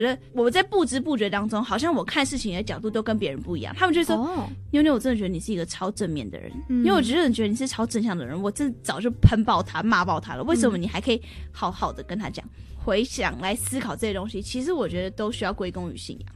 觉得我在不知不觉当中，好像我看事情的角度都跟别人不一样。他们就说：“妞妞，我真的觉得你是一个超正面的人，因为我真的觉得你是超正向的人，我真的早就喷爆他、骂爆他了。为什么你还可以好好的跟他讲？”回想来思考这些东西，其实我觉得都需要归功于信仰。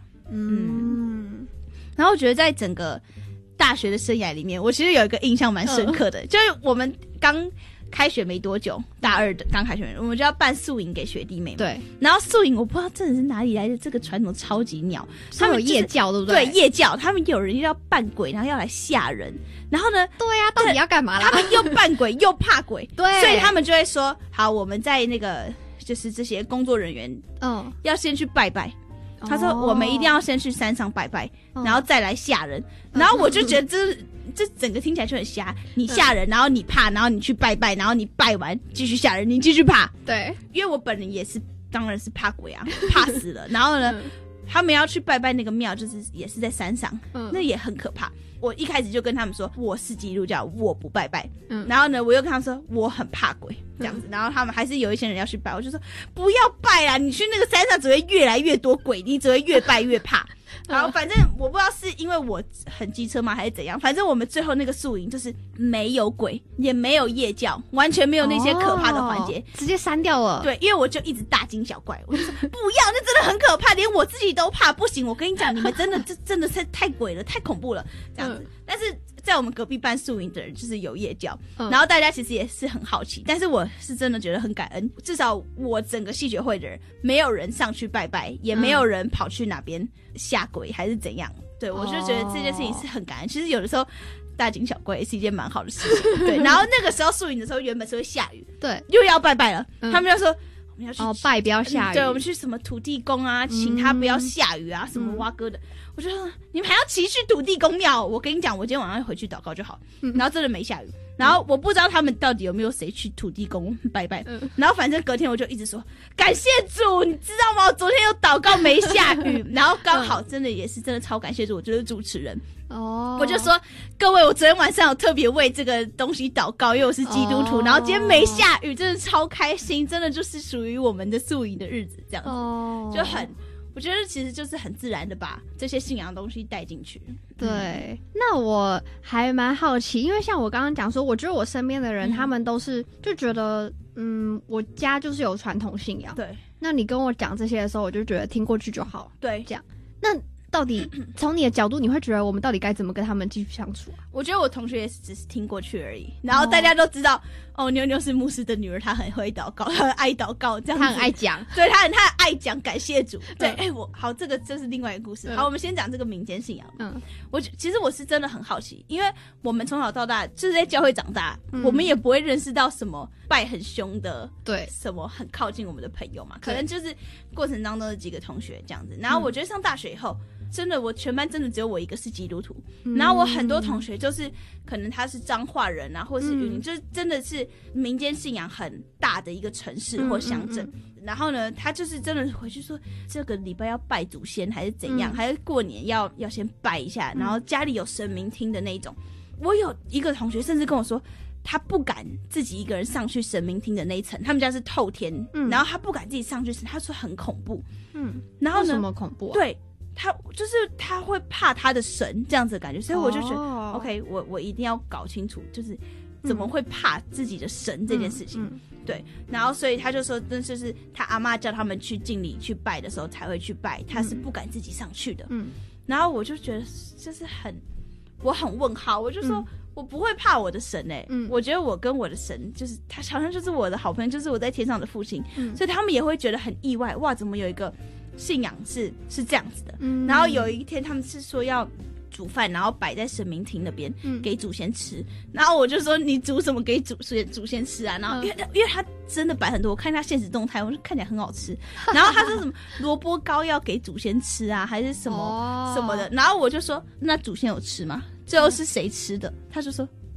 然后我觉得在整个大学的生涯里面，我其实有一个印象蛮深刻的，就是我们刚开学没多久，大二的刚开学，我们就要办宿营给学弟妹们。 对， 然后宿营我不知道真的是哪里来的这个传统超级鸟， 他们有夜教对不对？ 对，夜教，他们有人要扮鬼，然后要来吓人。然后呢， 对啊，到底要干嘛啦？ 他们又扮鬼又怕鬼， 对， 所以他们就会说：好，我们在那个就是这些工作人员，要先去拜拜。他说我们一定要先去山上拜拜，然后再来吓人。然后我就觉得这整个听起来就很瞎，你吓人，然后你怕，然后你去拜拜，然后你拜完继续吓人，你继续怕。 对， 因为我本人也是，当然是怕鬼啊，怕死了。然后呢，他们要去拜拜那个庙，就是也是在山上，那也很可怕。我一开始就跟他们说我是基督教，我不拜拜。然后呢，我又跟他们说我很怕鬼这样子。然后他们还是有一些人要去拜，我就说不要拜啦，你去那个山上只会越来越多鬼，你只会越拜越怕。然后反正我不知道是因为我很机车吗还是怎样，反正我们最后那个宿营就是没有鬼，也没有夜教，完全没有那些可怕的环节， 直接删掉了。 对，因为我就一直大惊小怪，我就说不要，那真的很可怕，连我自己都怕，不行，我跟你讲，你们真的这真的是太鬼了，太恐怖了这样子。但是在我们隔壁办宿营的人就是有夜教，然后大家其实也是很好奇，但是我是真的觉得很感恩，至少我整个系学会的人没有人上去拜拜，也没有人跑去哪边吓鬼还是怎样。对，我就觉得这件事情是很感恩。其实有的时候大惊小怪也是一件蛮好的事情。对，然后那个时候宿营的时候原本是会下雨，对，又要拜拜了，他们就说我们要去拜不要下雨。 对，我们去什么土地公啊，请他不要下雨啊，什么挖哥的。我就说你们还要骑去土地公庙，我跟你讲，我今天晚上回去祷告就好。然后真的没下雨，然后我不知道他们到底有没有谁去土地公拜拜。然后反正隔天我就一直说感谢主，你知道吗？我昨天有祷告没下雨，然后刚好真的也是真的超感谢主，我就是主持人。我就说各位，我昨天晚上有特别为这个东西祷告，因为我是基督徒，然后今天没下雨，真的超开心，真的就是属于我们的宿营的日子，这样子。就很，我觉得其实就是很自然的把这些信仰的东西带进去。 对，那我还蛮好奇，因为像我刚刚讲说，我觉得我身边的人，他们都是就觉得我家就是有传统信仰。对，那你跟我讲这些的时候，我就觉得听过去就好。对，这样。那到底从你的角度，你会觉得我们到底该怎么跟他们继续相处啊？ 我觉得我同学也只是听过去而已，然后大家都知道妞妞是牧师的女儿，她很会祷告，她很爱祷告，这样子， 她很爱讲， 对，她很爱讲，感谢主。对，好，这个就是另外一个故事。好，我们先讲这个民间信仰。其实我是真的很好奇，因为我们从小到大就是在教会长大，我们也不会认识到什么拜很凶的，对，什么很靠近我们的朋友嘛，可能就是过程当中的几个同学这样子。然后我觉得上大学以后，真的我全班真的只有我一个是基督徒，然后我很多同学就是可能他是彰化人啊，或是云林，就是真的是民间信仰很大的一个城市或乡镇。然后呢，他就是真的回去说这个礼拜要拜祖先还是怎样，还是过年要先拜一下，然后家里有神明厅的那种。我有一个同学甚至跟我说，他不敢自己一个人上去神明厅的那一层，他们家是透天，然后他不敢自己上去，他说很恐怖。然后呢， 为什么恐怖啊？ 对，他就是他会怕他的神这样子的感觉，所以我就觉得OK， 我一定要搞清楚，就是怎么会怕自己的神这件事情。对，然后所以他就说，那就是他阿嬷叫他们去敬礼去拜的时候才会去拜，他是不敢自己上去的。然后我就觉得就是我很问号，我就说我不会怕我的神我觉得我跟我的神就是他好像就是我的好朋友，就是我在天上的父亲，所以他们也会觉得很意外，哇，怎么有一个信仰是这样子的。然后有一天他们是说要煮饭，然后摆在神明厅那边给祖先吃，然后我就说你煮什么给祖先吃啊？然后因为他真的摆很多，我看他现实动态，我就看起来很好吃。然后他说什么萝卜糕要给祖先吃啊，还是什么什么的。然后我就说那祖先有吃吗？最后是谁吃的？他就说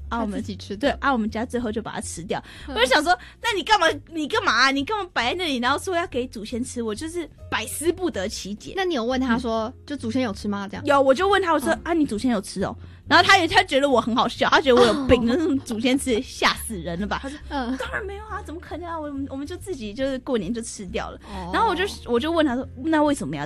啊，我们自己吃对啊，我们家最后就把它吃掉。我就想说，那你干嘛你干嘛摆在那里，然后说要给祖先吃？我就是百思不得其解。 那你有问他说，就祖先有吃吗？这样有，我就问他，我说啊，你祖先有吃哦？然后他觉得我很好笑，他觉得我有病，那种祖先吃吓死人了吧？他说当然没有啊，怎么可能啊？我们就自己就是过年就吃掉了。然后我就问他说，那为什么要